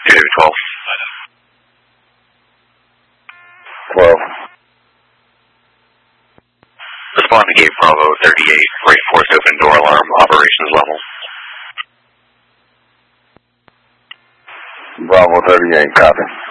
212. 12. Respond to gate Bravo 38, reinforce open door alarm, operations level. Bravo 38, copy.